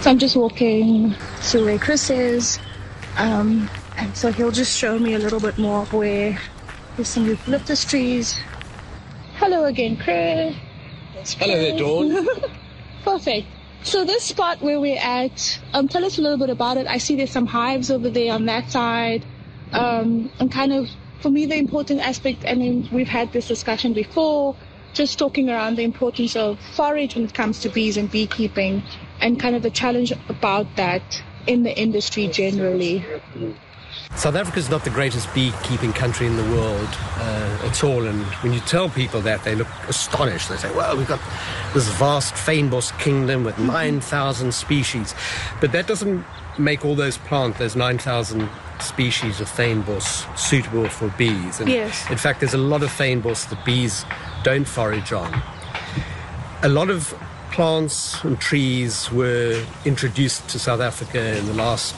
So I'm just walking to where Chris is, and so he'll just show me a little bit more of where there's some eucalyptus trees. Hello again, Chris. Hello there, Dawn. Perfect. So this spot where we're at, tell us a little bit about it. I see there's some hives over there on that side. And kind of, for me, the important aspect, I mean, we've had this discussion before, just talking around the importance of forage when it comes to bees and beekeeping, and kind of the challenge about that in the industry generally. South Africa is not the greatest beekeeping country in the world at all, and when you tell people that, they look astonished. They say, well, we've got this vast fynbos kingdom with 9,000 species, but that doesn't make all those 9,000 species of fynbos suitable for bees. And yes. In fact, there's a lot of fynbos that bees don't forage on. A lot of plants and trees were introduced to South Africa in the last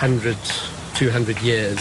200 years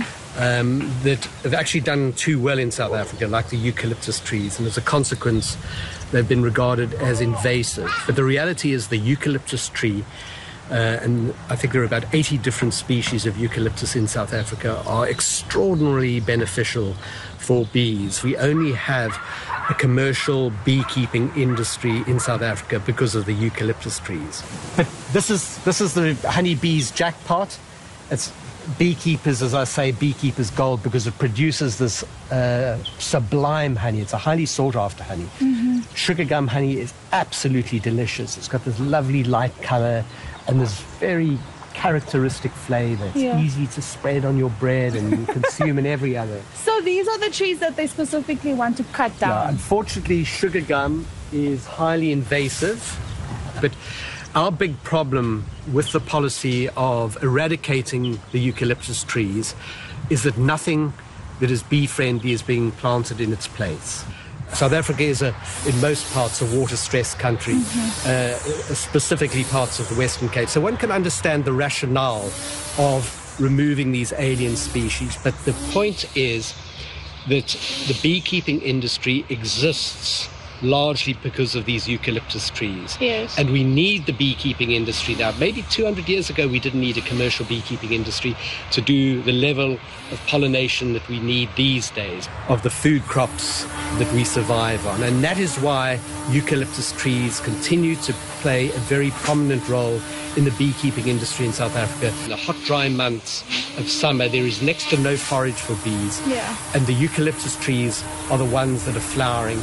that have actually done too well in South Africa, like the eucalyptus trees, and as a consequence they've been regarded as invasive. But the reality is the eucalyptus tree, and I think there are about 80 different species of eucalyptus in South Africa, are extraordinarily beneficial for bees. We only have a commercial beekeeping industry in South Africa because of the eucalyptus trees. But this is the honeybee's jackpot. It's beekeepers, as I say, beekeepers' gold, because it produces this sublime honey. It's a highly sought-after honey. Sugar gum honey is absolutely delicious. It's got this lovely light colour and this very characteristic flavour. It's easy to spread on your bread and consume in every other. So these are the trees that they specifically want to cut down? Yeah, unfortunately, sugar gum is highly invasive, but our big problem with the policy of eradicating the eucalyptus trees is that nothing that is bee-friendly is being planted in its place. South Africa is, in most parts, a water-stressed country, specifically parts of the Western Cape. So one can understand the rationale of removing these alien species, but the point is that the beekeeping industry exists largely because of these eucalyptus trees. Yes. And we need the beekeeping industry now. Maybe 200 years ago we didn't need a commercial beekeeping industry to do the level of pollination that we need these days of the food crops that we survive on. And that is why eucalyptus trees continue to play a very prominent role in the beekeeping industry in South Africa. In the hot, dry months of summer, there is next to no forage for bees. And the eucalyptus trees are the ones that are flowering.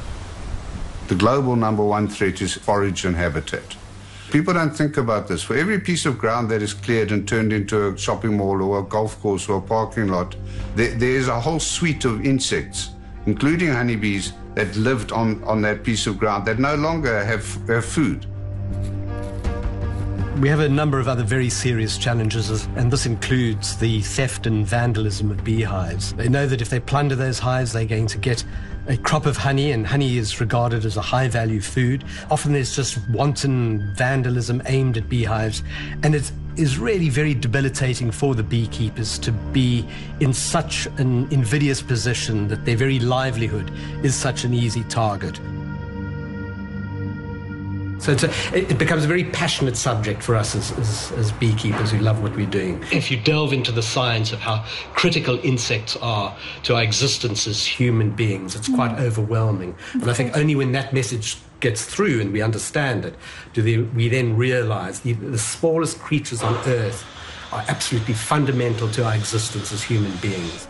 The global #1 threat is forage and habitat. People don't think about this. For every piece of ground that is cleared and turned into a shopping mall or a golf course or a parking lot, there is a whole suite of insects, including honeybees, that lived on that piece of ground that no longer have food. We have a number of other very serious challenges, and this includes the theft and vandalism of beehives. They know that if they plunder those hives, they're going to get a crop of honey, and honey is regarded as a high-value food. Often there's just wanton vandalism aimed at beehives, and it is really very debilitating for the beekeepers to be in such an invidious position that their very livelihood is such an easy target. So it becomes a very passionate subject for us as beekeepers who love what we're doing. If you delve into the science of how critical insects are to our existence as human beings, it's quite overwhelming. And I think only when that message gets through and we understand it, we then realize the smallest creatures on Earth are absolutely fundamental to our existence as human beings.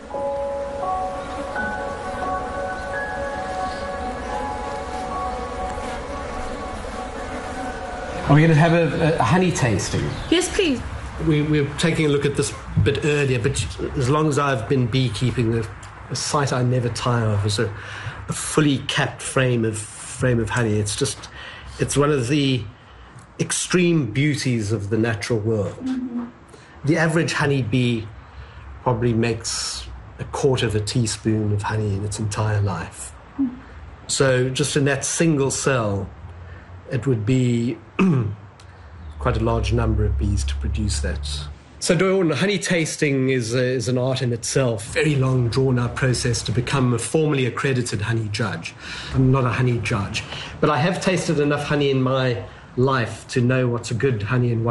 Are we going to have a honey tasting? Yes, please. We're taking a look at this a bit earlier, but as long as I've been beekeeping, a sight I never tire of is a fully capped frame of honey. It's one of the extreme beauties of the natural world. The average honeybee probably makes a quarter of a teaspoon of honey in its entire life. So just in that single cell, it would be quite a large number of bees to produce that. So Dawn, honey tasting is an art in itself. Very long, drawn-out process to become a formally accredited honey judge. I'm not a honey judge, but I have tasted enough honey in my life to know what's a good honey and